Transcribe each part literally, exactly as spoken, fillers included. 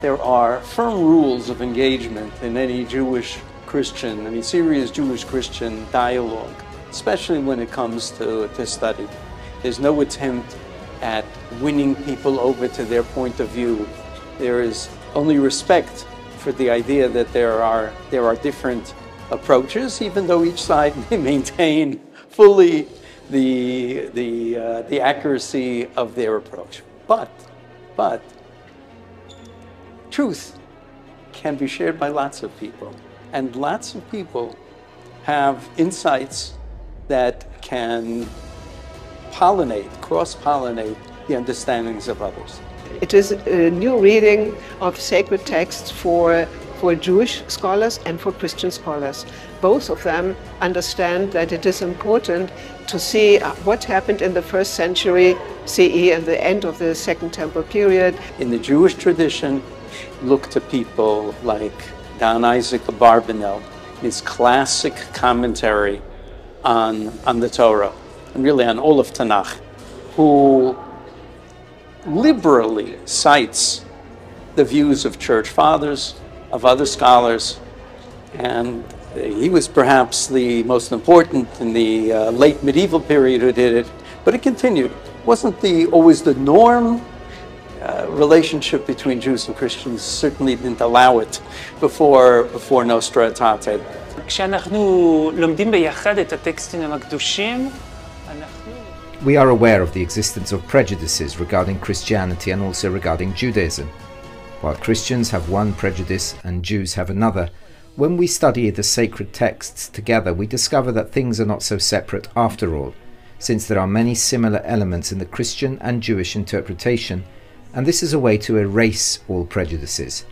There are firm rules of engagement in any Jewish-Christian, I mean serious Jewish-Christian dialogue, especially when it comes to, to study. There's no attempt at winning people over to their point of view. There is only respect for the idea that there are, there are different approaches, even though each side may maintain fully the, the, uh, the accuracy of their approach. But, but, truth can be shared by lots of people, and lots of people have insights that can pollinate, cross-pollinate the understandings of others. It is a new reading of sacred texts for, for Jewish scholars and for Christian scholars. Both of them understand that it is important to see what happened in the first century C E and the end of the Second Temple period. In the Jewish tradition, look to people like Don Isaac Abarbanel, his classic commentary on, on the Torah, and really on all of Tanakh, who liberally cites the views of church fathers, of other scholars, and he was perhaps the most important in the uh, late medieval period who did it, but it continued. It wasn't the, always the norm. Uh, relationship between Jews and Christians certainly didn't allow it before, before Nostra Aetate. כשאנחנו לומדים ביחד את הטקסטים הקדושים, אנחנו... We are aware of the existence of prejudices regarding Christianity and also regarding Judaism. While Christians have one prejudice and Jews have another, when we study the sacred texts together, we discover that things are not so separate after all, since there are many similar elements in the Christian and Jewish interpretation, and this is a way to erase all prejudices.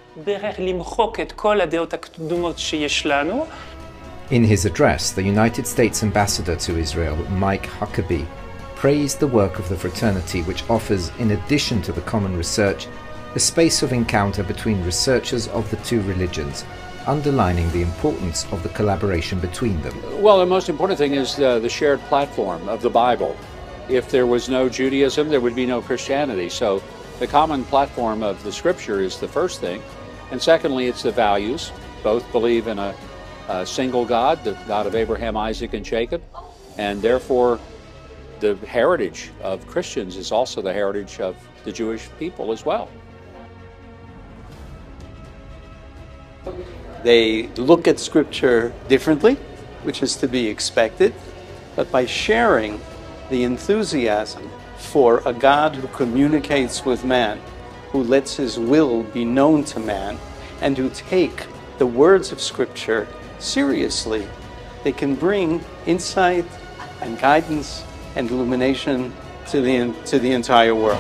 In his address, the United States Ambassador to Israel, Mike Huckabee, praised the work of the fraternity, which offers, in addition to the common research, a space of encounter between researchers of the two religions, underlining the importance of the collaboration between them. Well, the most important thing is the, the shared platform of the Bible. If there was no Judaism, there would be no Christianity. So the common platform of the Scripture is the first thing. And secondly, it's the values. Both believe in a, a single God, the God of Abraham, Isaac, and Jacob. And therefore, the heritage of Christians is also the heritage of the Jewish people as well. They look at Scripture differently, which is to be expected, but by sharing the enthusiasm for a God who communicates with man, who lets his will be known to man, and who take the words of Scripture seriously, they can bring insight and guidance and illumination to the, to the entire world.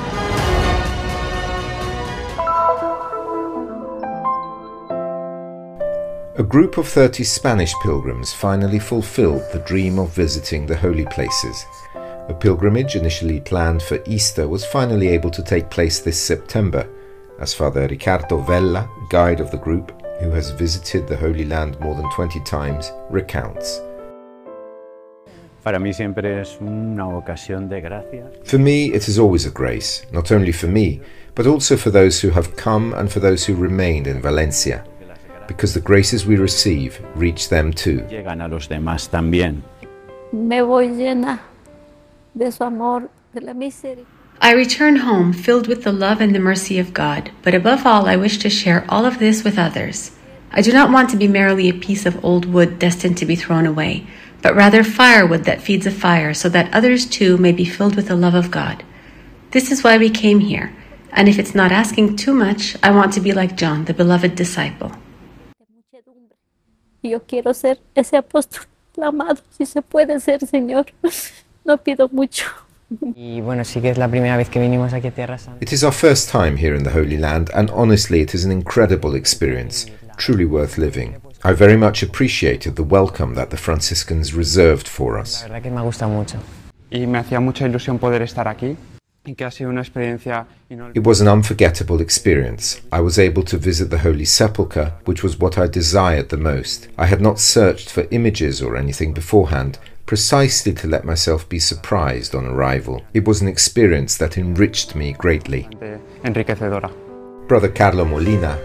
A group of thirty Spanish pilgrims finally fulfilled the dream of visiting the holy places. A pilgrimage initially planned for Easter was finally able to take place this September, as Father Ricardo Vella, guide of the group, who has visited the Holy Land more than twenty times, recounts. Para mí siempre es una ocasión de gracia. For me, it is always a grace, not only for me, but also for those who have come and for those who remained in Valencia, because the graces we receive reach them too. Llegan a los demás también. Me voy llena de su amor, de la misericordia. I return home filled with the love and the mercy of God, but above all I wish to share all of this with others. I do not want to be merely a piece of old wood destined to be thrown away, but rather firewood that feeds a fire so that others too may be filled with the love of God. This is why we came here, and if it's not asking too much, I want to be like John, the beloved disciple. Yo quiero ser ese apóstol amado, si se puede ser, Señor. No pido mucho. It is our first time here in the Holy Land, and honestly it is an incredible experience, truly worth living. I very much appreciated the welcome that the Franciscans reserved for us. It was an unforgettable experience. I was able to visit the Holy Sepulchre, which was what I desired the most. I had not searched for images or anything beforehand, precisely to let myself be surprised on arrival. It was an experience that enriched me greatly. Brother Carlo Molina